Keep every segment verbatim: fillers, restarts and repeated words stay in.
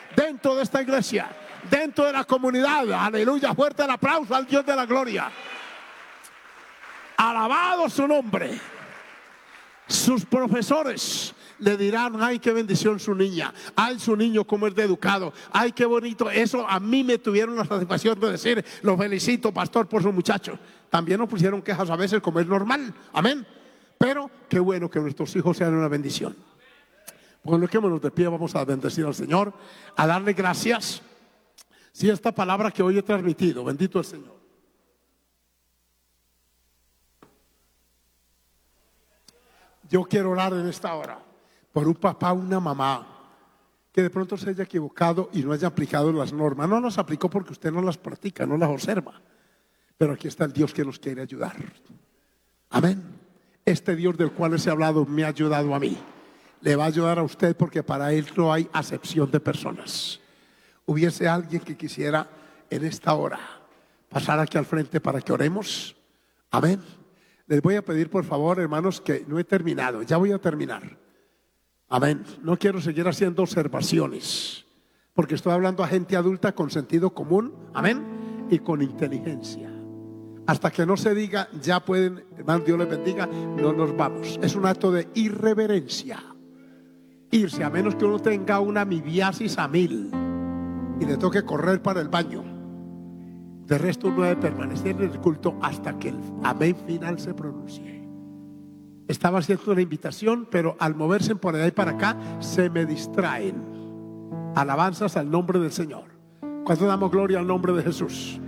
dentro de esta iglesia, dentro de la comunidad. Aleluya, fuerte el aplauso al Dios de la gloria. Alabado su nombre. Sus profesores le dirán: ay, qué bendición su niña, ay, su niño cómo es de educado, ay, qué bonito. Eso a mí me tuvieron la satisfacción de decir: lo felicito, pastor, por su muchacho. También nos pusieron quejas a veces, como es normal, amén. Pero qué bueno que nuestros hijos sean una bendición. Coloquémonos de pie, vamos a bendecir al Señor, a darle gracias. Si esta palabra que hoy he transmitido, bendito el Señor. Yo quiero orar en esta hora por un papá, una mamá, que de pronto se haya equivocado y no haya aplicado las normas. No las aplicó porque usted no las practica, no las observa. Pero aquí está el Dios que nos quiere ayudar. Amén. Este Dios del cual les he hablado me ha ayudado a mí. Le va a ayudar a usted, porque para Él no hay acepción de personas. Hubiese alguien que quisiera en esta hora pasar aquí al frente para que oremos. Amén. Les voy a pedir por favor, hermanos, que no he terminado, ya voy a terminar. Amén. No quiero seguir haciendo observaciones, porque estoy hablando a gente adulta con sentido común, amén, y con inteligencia. Hasta que no se diga ya pueden, hermano, Dios les bendiga, no nos vamos. Es un acto de irreverencia irse, a menos que uno tenga una amibiasis a mil y le toque correr para el baño. De resto uno debe permanecer en el culto hasta que el amén final se pronuncie. Estaba haciendo una invitación, pero al moverse por allá y para acá se me distraen. Alabanzas al nombre del Señor. Cuando damos gloria al nombre de Jesús.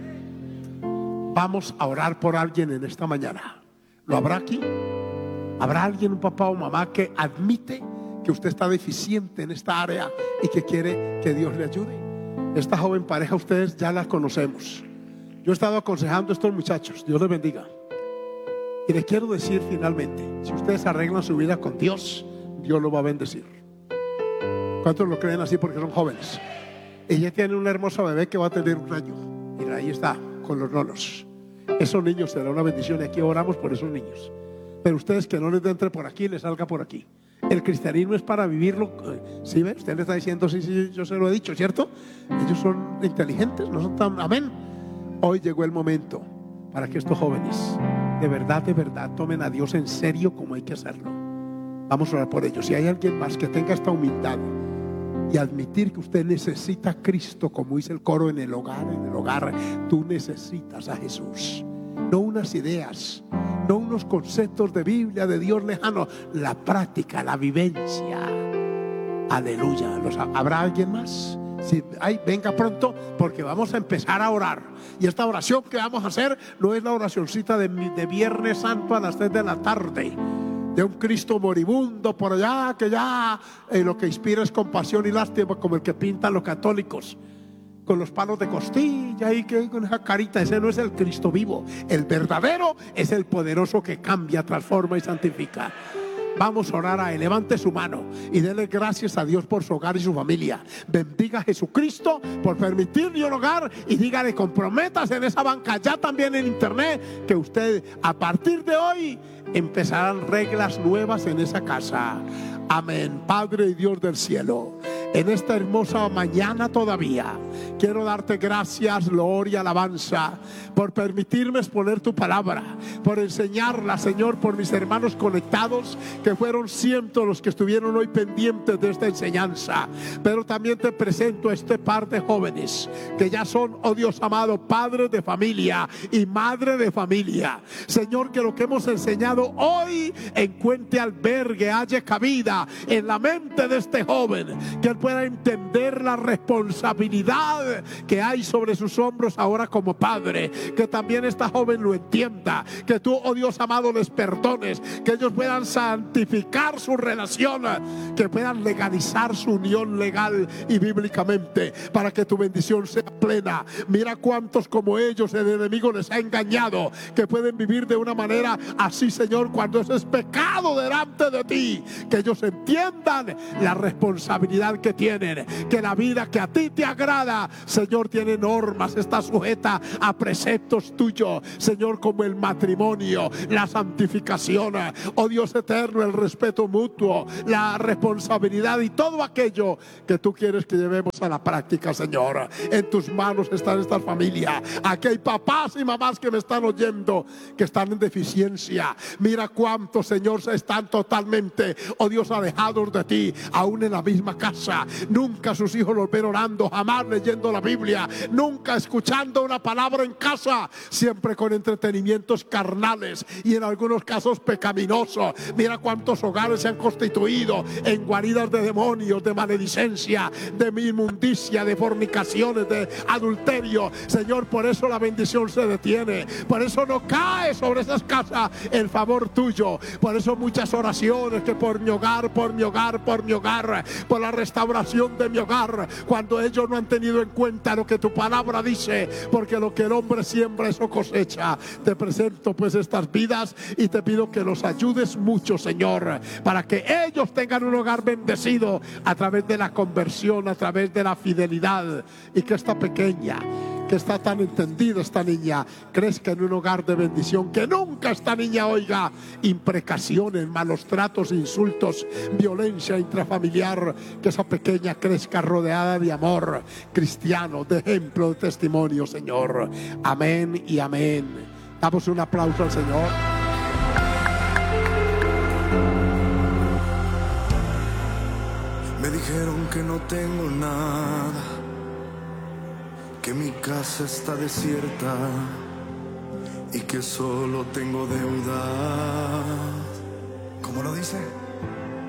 Vamos a orar por alguien en esta mañana. ¿Lo habrá aquí? ¿Habrá alguien, un papá o mamá, que admite que usted está deficiente en esta área y que quiere que Dios le ayude? Esta joven pareja, ustedes ya la conocemos. Yo he estado aconsejando a estos muchachos. Dios les bendiga. Y les quiero decir finalmente, si ustedes arreglan su vida con Dios, Dios lo va a bendecir. ¿Cuántos lo creen así? Porque son jóvenes. Ella tiene una hermosa bebé que va a tener un año. Mira, ahí está, con los nonos. Esos niños será una bendición, y aquí oramos por esos niños. Pero ustedes, que no les entre por aquí, les salga por aquí. El cristianismo es para vivirlo. ¿Sí ven? Usted le está diciendo: sí, sí, yo se lo he dicho, ¿cierto? Ellos son inteligentes, no son tan... Amén. Hoy llegó el momento para que estos jóvenes de verdad, de verdad tomen a Dios en serio como hay que hacerlo. Vamos a orar por ellos. Si hay alguien más que tenga esta humildad y admitir que usted necesita a Cristo, como dice el coro, en el hogar, en el hogar tú necesitas a Jesús. No unas ideas, no unos conceptos de Biblia, de Dios lejano, la práctica, la vivencia. Aleluya. ¿Habrá alguien más? Si hay, venga pronto, porque vamos a empezar a orar. Y esta oración que vamos a hacer no es la oracioncita de, de Viernes Santo a las tres de la tarde, de un Cristo moribundo por allá, que ya eh, lo que inspira es compasión y lástima, como el que pintan los católicos con los palos de costilla y que con esa carita. Ese no es el Cristo vivo. El verdadero es el poderoso que cambia, transforma y santifica. Vamos a orar a Él. Levante su mano y dele gracias a Dios por su hogar y su familia. Bendiga a Jesucristo por permitirle un hogar, y dígale: comprométase en esa banca, ya también en internet, que usted a partir de hoy empezarán reglas nuevas en esa casa. Amén. Padre y Dios del cielo, en esta hermosa mañana todavía quiero darte gracias, gloria, alabanza, por permitirme exponer tu palabra, por enseñarla, Señor, por mis hermanos conectados, que fueron cientos los que estuvieron hoy pendientes de esta enseñanza. Pero también te presento a este par de jóvenes que ya son, oh Dios amado, padres de familia y madre de familia. Señor, que lo que hemos enseñado hoy encuentre albergue, haya cabida en la mente de este joven, que él pueda entender la responsabilidad que hay sobre sus hombros ahora como padre. Que también esta joven lo entienda, que tú, oh Dios amado, les perdones, que ellos puedan santificar su relación, que puedan legalizar su unión legal y bíblicamente, para que tu bendición sea plena. Mira cuántos como ellos el enemigo les ha engañado, que pueden vivir de una manera así, Señor, cuando eso es pecado delante de ti. Que ellos entiendan la responsabilidad que que tienen, que la vida que a ti te agrada, Señor, tiene normas, está sujeta a preceptos tuyos, Señor, como el matrimonio, la santificación, oh Dios eterno, el respeto mutuo, la responsabilidad y todo aquello que tú quieres que llevemos a la práctica, Señor. En tus manos está esta familia. Aquí hay papás y mamás que me están oyendo, que están en deficiencia. Mira cuántos, Señor, están totalmente, oh Dios, alejados de ti, aún en la misma casa. Nunca sus hijos los ven orando, jamás leyendo la Biblia, nunca escuchando una palabra en casa, siempre con entretenimientos carnales y en algunos casos pecaminosos. Mira cuántos hogares se han constituido en guaridas de demonios, de maledicencia, de inmundicia, de fornicaciones, de adulterio. Señor, por eso la bendición se detiene, por eso no cae sobre esas casas el favor tuyo. Por eso muchas oraciones que por mi hogar, por mi hogar, por mi hogar, por la restauración de mi hogar, cuando ellos no han tenido en cuenta lo que tu palabra dice, porque lo que el hombre siembra, eso cosecha. Te presento pues estas vidas y te pido que los ayudes mucho, Señor, para que ellos tengan un hogar bendecido a través de la conversión, a través de la fidelidad, y que esta pequeña, que está tan entendida esta niña, crezca en un hogar de bendición, que nunca esta niña oiga imprecaciones, malos tratos, insultos, violencia intrafamiliar, que esa pequeña crezca rodeada de amor cristiano, de ejemplo, de testimonio, Señor. Amén y amén. Damos un aplauso al Señor. Me dijeron que no tengo nada, que mi casa está desierta y que solo tengo deuda. ¿Cómo lo dice?